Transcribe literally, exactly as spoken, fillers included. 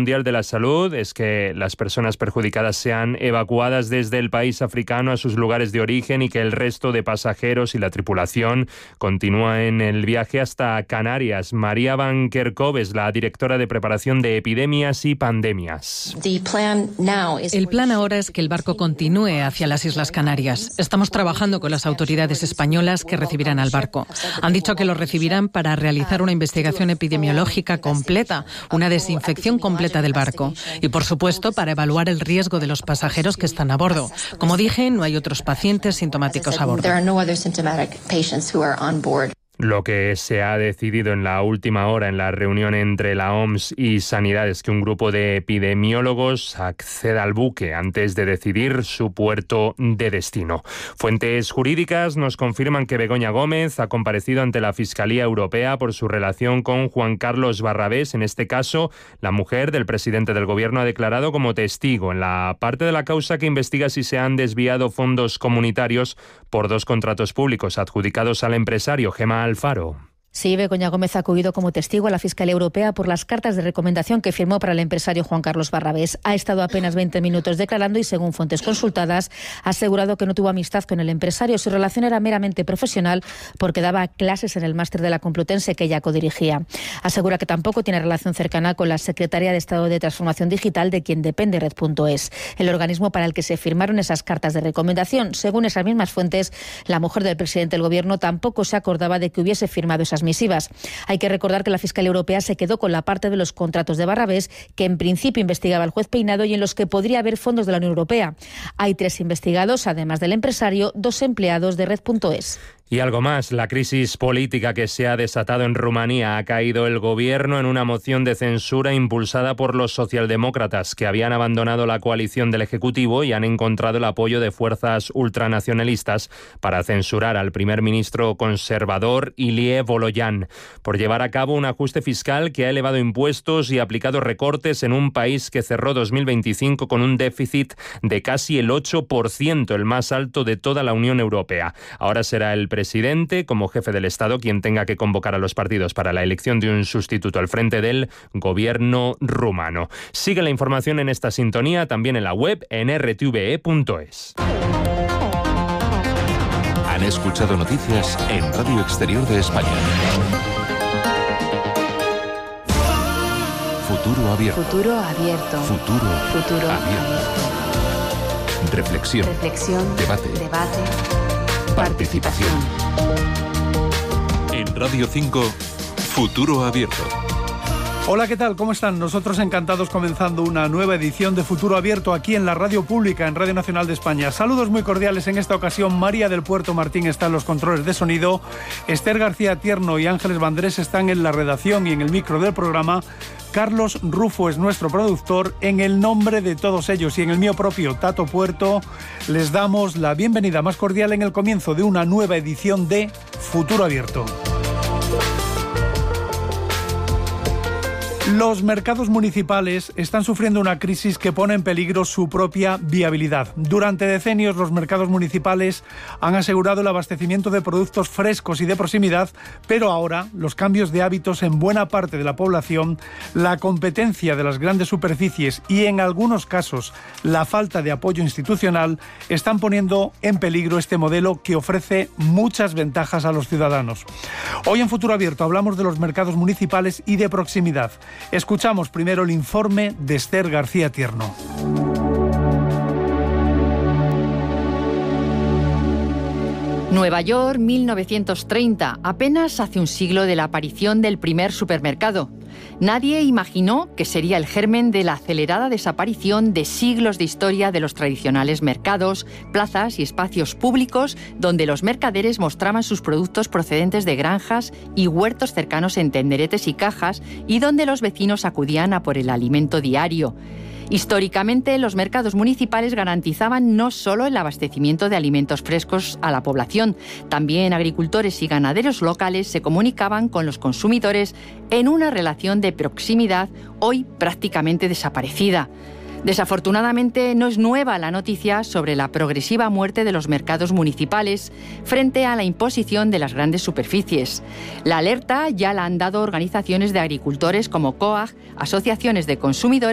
Mundial de la Salud es que las personas perjudicadas sean evacuadas desde el país africano a sus lugares de origen y que el resto de pasajeros y la tripulación continúa en el viaje hasta Canarias. María Van Kerkhove es la directora de preparación de epidemias y pandemias. El plan ahora es que el barco continúe hacia las Islas Canarias. Estamos trabajando con las autoridades españolas que recibirán al barco. Han dicho que lo recibirán para realizar una investigación epidemiológica completa, una desinfección completa del barco y, por supuesto, para evaluar el riesgo de los pasajeros que están a bordo. Como dije, no hay otros pacientes sintomáticos a bordo. Lo que se ha decidido en la última hora en la reunión entre la O M S y Sanidad es que un grupo de epidemiólogos acceda al buque antes de decidir su puerto de destino. Fuentes jurídicas nos confirman que Begoña Gómez ha comparecido ante la Fiscalía Europea por su relación con Juan Carlos Barrabés. En este caso, la mujer del presidente del Gobierno ha declarado como testigo en la parte de la causa que investiga si se han desviado fondos comunitarios por dos contratos públicos adjudicados al empresario Gemma Alfaro. Sí, Begoña Gómez ha acudido como testigo a la Fiscalía Europea por las cartas de recomendación que firmó para el empresario Juan Carlos Barrabés. Ha estado apenas veinte minutos declarando y, según fuentes consultadas, ha asegurado que no tuvo amistad con el empresario. Su relación era meramente profesional porque daba clases en el máster de la Complutense que ella codirigía. Asegura que tampoco tiene relación cercana con la Secretaría de Estado de Transformación Digital, de quien depende Red punto es, el organismo para el que se firmaron esas cartas de recomendación. Según esas mismas fuentes, la mujer del presidente del Gobierno tampoco se acordaba de que hubiese firmado esas misivas. Hay que recordar que la Fiscalía Europea se quedó con la parte de los contratos de Barrabés que en principio investigaba el juez Peinado y en los que podría haber fondos de la Unión Europea. Hay tres investigados, además del empresario, dos empleados de Red punto es. Y algo más, la crisis política que se ha desatado en Rumanía. Ha caído el gobierno en una moción de censura impulsada por los socialdemócratas, que habían abandonado la coalición del Ejecutivo y han encontrado el apoyo de fuerzas ultranacionalistas para censurar al primer ministro conservador Ilie Voloyan por llevar a cabo un ajuste fiscal que ha elevado impuestos y aplicado recortes en un país que cerró dos mil veinticinco con un déficit de casi el ocho por ciento, el más alto de toda la Unión Europea. Ahora será el presidente, como jefe del Estado, quien tenga que convocar a los partidos para la elección de un sustituto al frente del gobierno rumano. Sigue la información en esta sintonía, también en la web en erre te ve e punto es. Han escuchado noticias en Radio Exterior de España. Futuro abierto. Futuro abierto. Futuro, Futuro abierto. Reflexión. Reflexión. Debate. Debate. Participación. En Radio cinco, Futuro Abierto. Hola, ¿qué tal? ¿Cómo están? Nosotros encantados comenzando una nueva edición de Futuro Abierto aquí en la Radio Pública, en Radio Nacional de España. Saludos muy cordiales en esta ocasión. María del Puerto Martín está en los controles de sonido. Esther García Tierno y Ángeles Vandrés están en la redacción y en el micro del programa. Carlos Rufo es nuestro productor. En el nombre de todos ellos y en el mío propio, Tato Puerto, les damos la bienvenida más cordial en el comienzo de una nueva edición de Futuro Abierto. Los mercados municipales están sufriendo una crisis que pone en peligro su propia viabilidad. Durante decenios, los mercados municipales han asegurado el abastecimiento de productos frescos y de proximidad, pero ahora los cambios de hábitos en buena parte de la población, la competencia de las grandes superficies y, en algunos casos, la falta de apoyo institucional están poniendo en peligro este modelo que ofrece muchas ventajas a los ciudadanos. Hoy en Futuro Abierto hablamos de los mercados municipales y de proximidad. Escuchamos primero el informe de Esther García Tierno. Nueva York, mil novecientos treinta, apenas hace un siglo de la aparición del primer supermercado. Nadie imaginó que sería el germen de la acelerada desaparición de siglos de historia de los tradicionales mercados, plazas y espacios públicos donde los mercaderes mostraban sus productos procedentes de granjas y huertos cercanos en tenderetes y cajas y donde los vecinos acudían a por el alimento diario. Históricamente, los mercados municipales garantizaban no solo el abastecimiento de alimentos frescos a la población, también agricultores y ganaderos locales se comunicaban con los consumidores en una relación de proximidad hoy prácticamente desaparecida. Desafortunadamente, no es nueva la noticia sobre la progresiva muerte de los mercados municipales frente a la imposición de las grandes superficies. La alerta ya la han dado organizaciones de agricultores como COAG, asociaciones de consumidores